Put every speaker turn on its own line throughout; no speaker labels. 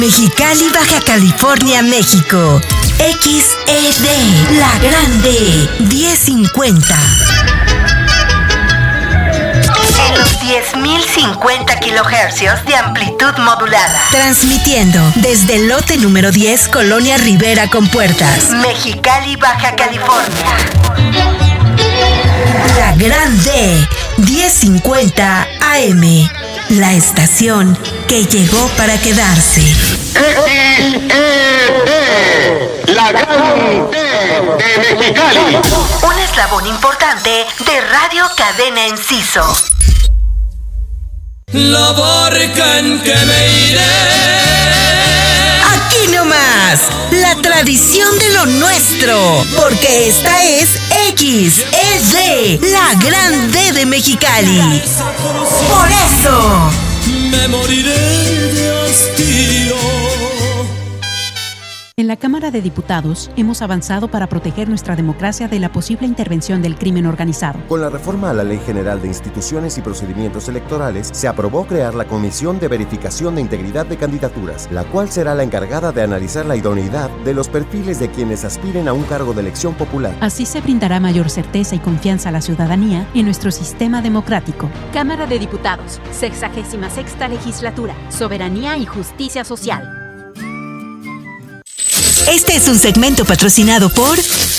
Mexicali, Baja California, México. XED, La Grande, 1050. En los 10.050 kilohercios de amplitud modulada. Transmitiendo desde el lote número 10, Colonia Rivera con Puertas. Mexicali, Baja California. La Grande, 1050 AM. La estación que llegó para quedarse.
La Grande de Mexicali.
Un eslabón importante de Radio Cadena Enciso.
La barca en que me iré.
Aquí nomás, la tradición de lo nuestro, porque esta es XED, La Grande de Mexicali. Por eso
me moriré de hastío.
En la Cámara de Diputados hemos avanzado para proteger nuestra democracia de la posible intervención del crimen organizado.
Con la reforma a la Ley General de Instituciones y Procedimientos Electorales, se aprobó crear la Comisión de Verificación de Integridad de Candidaturas, la cual será la encargada de analizar la idoneidad de los perfiles de quienes aspiren a un cargo de elección popular.
Así se brindará mayor certeza y confianza a la ciudadanía en nuestro sistema democrático.
Cámara de Diputados, 66ª Legislatura, Soberanía y Justicia Social.
Este es un segmento patrocinado por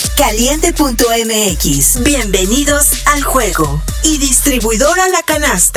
Caliente.mx. Bienvenidos al juego. Y distribuidora La Canasta.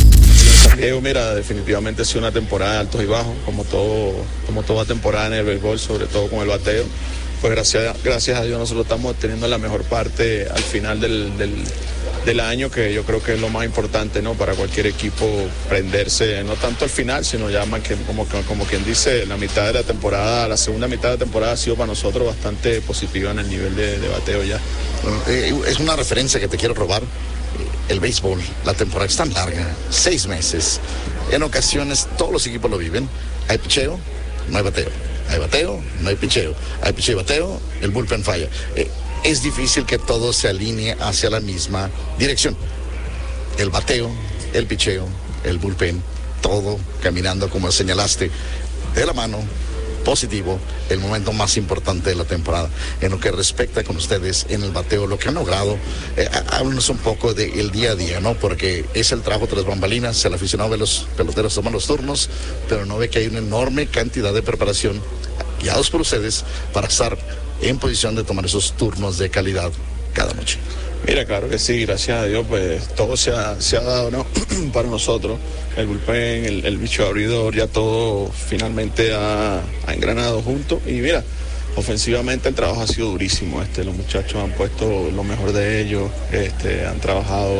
Mira, definitivamente ha sido una temporada de altos y bajos, como toda temporada en el béisbol, sobre todo con el bateo. Pues gracias a Dios nosotros estamos teniendo la mejor parte al final del año, que yo creo que es lo más importante, ¿no? Para cualquier equipo prenderse, no tanto al final, sino ya más que como quien dice, la mitad de la temporada, la segunda mitad de la temporada ha sido para nosotros bastante positiva en el nivel de bateo ya.
Bueno, es una referencia que te quiero robar. El béisbol, la temporada es tan larga, 6 meses. En ocasiones todos los equipos lo viven. Hay picheo, no hay bateo. Hay bateo, no hay picheo. Hay picheo y bateo, el bullpen falla. Es difícil que todo se alinee hacia la misma dirección. El bateo, el picheo, el bullpen, todo caminando como señalaste, de la mano, positivo, el momento más importante de la temporada. En lo que respecta con ustedes en el bateo, lo que han logrado, háblenos un poco del día a día, ¿no? Porque es el trabajo tras bambalinas, el aficionado ve los peloteros toman los turnos, pero no ve que hay una enorme cantidad de preparación guiados por ustedes para estar en posición de tomar esos turnos de calidad cada noche.
Mira, claro que sí, gracias a Dios, pues todo se ha dado, ¿no? Para nosotros, el bullpen, el bicho abridor, ya todo finalmente ha engranado junto. Y mira, ofensivamente el trabajo ha sido durísimo, los muchachos han puesto lo mejor de ellos, han trabajado,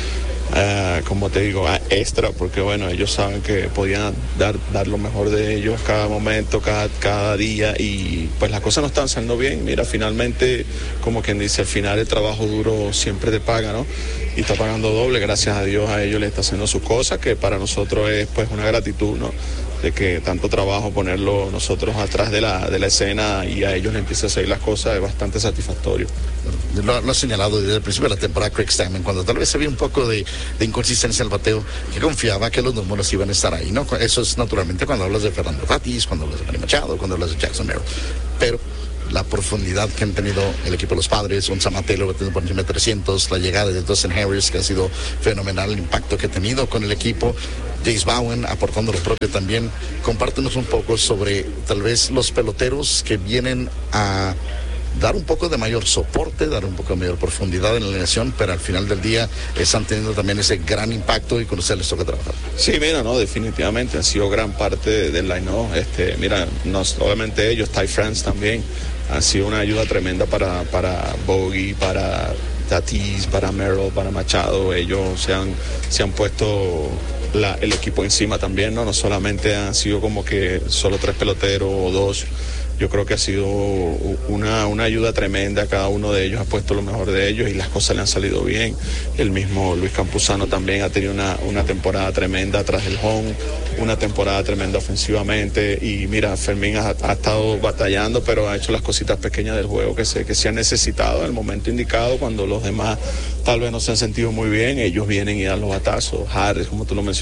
como te digo, extra, porque bueno, ellos saben que podían dar lo mejor de ellos cada momento, cada día, y pues las cosas no están saliendo bien. Mira, finalmente, como quien dice, al final el trabajo duro siempre te paga, ¿no? Y está pagando doble, gracias a Dios a ellos les está haciendo sus cosas, que para nosotros es pues una gratitud, ¿no? De que tanto trabajo ponerlo nosotros atrás de la escena y a ellos les empieza a salir las cosas, es bastante satisfactorio.
Lo ha señalado desde el principio de la temporada Craig Stammen, cuando tal vez se vio un poco de inconsistencia en el bateo, que confiaba que los números iban a estar ahí, ¿no? Eso es naturalmente cuando hablas de Fernando Tatis, cuando hablas de Manny Machado, cuando hablas de Jackson Merrill. Pero la profundidad que han tenido el equipo de los Padres, un Samatelo batiendo por encima de 300, la llegada de Dustin Harris, que ha sido fenomenal, el impacto que ha tenido con el equipo, Jace Bowen aportando lo propio también. Compártenos un poco sobre tal vez los peloteros que vienen a dar un poco de mayor soporte, dar un poco de mayor profundidad en la alineación, pero al final del día están teniendo también ese gran impacto y con ustedes les toca trabajar.
Sí, mira, no, definitivamente han sido gran parte del line-up. Mira, obviamente ellos, Ty France también, han sido una ayuda tremenda para Bogey, para Tatis, para Merrill, para Machado. Ellos se han puesto el equipo encima también, ¿no? No solamente han sido como que solo 3 peloteros o 2. Yo creo que ha sido una ayuda tremenda, cada uno de ellos ha puesto lo mejor de ellos y las cosas le han salido bien. El mismo Luis Campuzano también ha tenido una temporada tremenda atrás del home, una temporada tremenda ofensivamente, y mira, Fermín ha estado batallando, pero ha hecho las cositas pequeñas del juego que se han necesitado en el momento indicado, cuando los demás tal vez no se han sentido muy bien, ellos vienen y dan los batazos. Harris, como tú lo mencionas,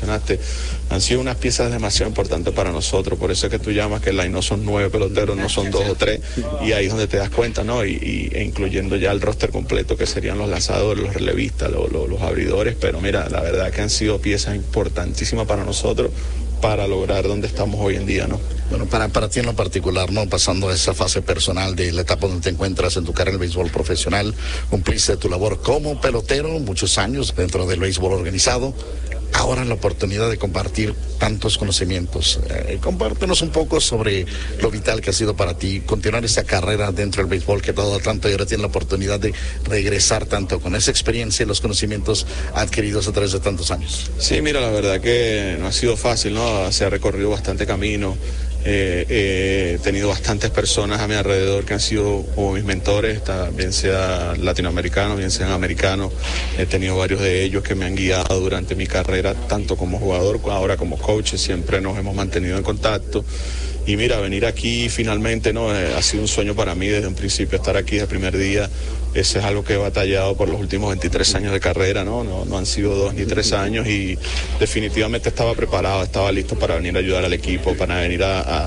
mencionaste, han sido unas piezas demasiado importantes para nosotros, por eso es que tú llamas que no son 9 peloteros, no son 2 o 3, y ahí es donde te das cuenta, ¿no? E incluyendo ya el roster completo, que serían los lanzadores, los relevistas, los abridores, pero mira, la verdad que han sido piezas importantísimas para nosotros, para lograr donde estamos hoy en día, ¿no?
Bueno, para ti en lo particular, ¿no? Pasando a esa fase personal de la etapa donde te encuentras en tu carrera en el béisbol profesional, cumpliste tu labor como pelotero, muchos años dentro del béisbol organizado. Ahora la oportunidad de compartir tantos conocimientos. Compártenos un poco sobre lo vital que ha sido para ti continuar esa carrera dentro del béisbol que te ha dado tanto y ahora tienes la oportunidad de regresar tanto con esa experiencia y los conocimientos adquiridos a través de tantos años.
Sí, mira, la verdad que no ha sido fácil, ¿no? Se ha recorrido bastante camino. He tenido bastantes personas a mi alrededor que han sido como mis mentores, bien sea latinoamericanos, bien sean americanos. He tenido varios de ellos que me han guiado durante mi carrera, tanto como jugador, ahora como coach. Siempre nos hemos mantenido en contacto. Y mira, venir aquí finalmente, ¿no? Ha sido un sueño para mí desde un principio, estar aquí desde el primer día. Ese es algo que he batallado por los últimos 23 años de carrera, ¿no? No han sido 2 ni 3 años y definitivamente estaba preparado, estaba listo para venir a ayudar al equipo, para venir a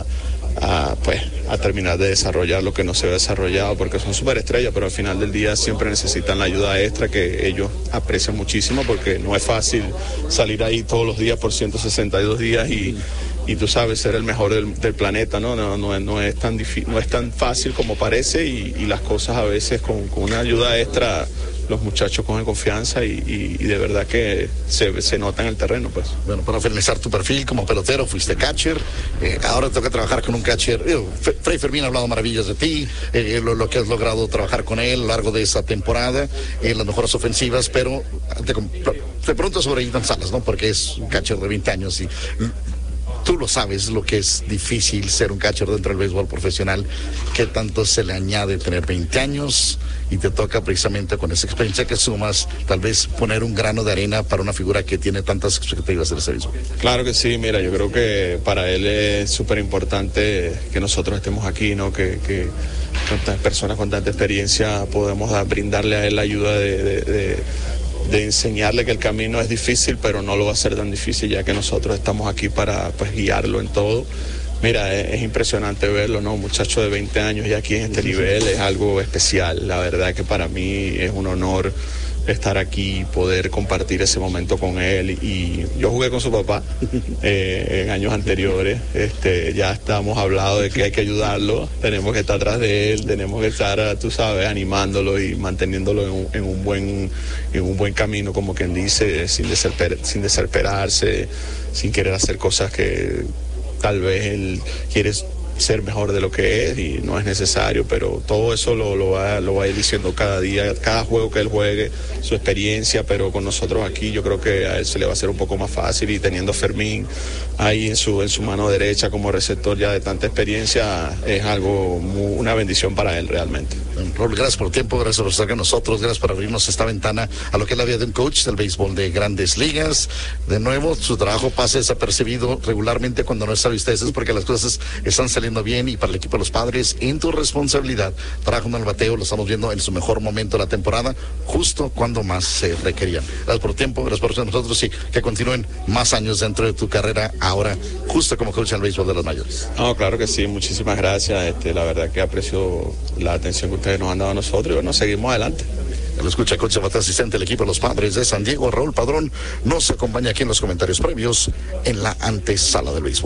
terminar de desarrollar lo que no se ha desarrollado, porque son superestrellas, pero al final del día siempre necesitan la ayuda extra que ellos aprecian muchísimo, porque no es fácil salir ahí todos los días por 162 días y tú sabes, ser el mejor del planeta, ¿no? No es tan fácil como parece y las cosas a veces con una ayuda extra los muchachos cogen confianza y de verdad que se nota en el terreno, pues.
Bueno, para finalizar tu perfil como pelotero, fuiste catcher, ahora te toca trabajar con un catcher. Freddy Fermín ha hablado maravillas de ti, lo que has logrado trabajar con él a lo largo de esa temporada, las mejoras ofensivas, pero te pregunto sobre Ethan Salas, ¿no? Porque es un catcher de 20 años y tú lo sabes, lo que es difícil ser un catcher dentro del béisbol profesional, qué tanto se le añade tener 20 años y te toca precisamente con esa experiencia que sumas, tal vez poner un grano de arena para una figura que tiene tantas expectativas del béisbol.
Claro que sí, mira, yo creo que para él es súper importante que nosotros estemos aquí, ¿no? Que tantas personas con tanta experiencia podemos brindarle a él la ayuda de enseñarle que el camino es difícil, pero no lo va a ser tan difícil, ya que nosotros estamos aquí para guiarlo en todo. Mira, es impresionante verlo, ¿no? Un muchacho de 20 años ya aquí en este nivel es algo especial. La verdad que para mí es un honor estar aquí y poder compartir ese momento con él. Y yo jugué con su papá en años anteriores. Ya estamos hablando de que hay que ayudarlo, tenemos que estar atrás de él, tenemos que estar, tú sabes, animándolo y manteniéndolo en un buen camino, como quien dice, sin desesperarse, sin querer hacer cosas que tal vez él quiere ser mejor de lo que es y no es necesario, pero todo eso lo va a ir diciendo cada día, cada juego que él juegue, su experiencia, pero con nosotros aquí yo creo que a él se le va a hacer un poco más fácil, y teniendo a Fermín ahí en su mano derecha como receptor ya de tanta experiencia, es una bendición para él realmente.
Raúl, gracias por el tiempo, gracias por estar con nosotros, gracias por abrirnos esta ventana a lo que es la vida de un coach del béisbol de Grandes Ligas. De nuevo, su trabajo pasa desapercibido regularmente cuando no está ustedes, porque las cosas están saliendo bien, y para el equipo de los Padres, en tu responsabilidad, trabajando en el bateo, lo estamos viendo en su mejor momento de la temporada, justo cuando más se requerían. Gracias por el tiempo, gracias por estar con nosotros y que continúen más años dentro de tu carrera, ahora justo como coach en el béisbol de los mayores.
No, claro que sí, muchísimas gracias. La verdad que aprecio la atención que ustedes nos han dado a nosotros y bueno, seguimos adelante.
Lo escucha coach Abate, asistente del equipo de los Padres de San Diego. Raúl Padrón nos acompaña aquí en los comentarios previos en la antesala del béisbol.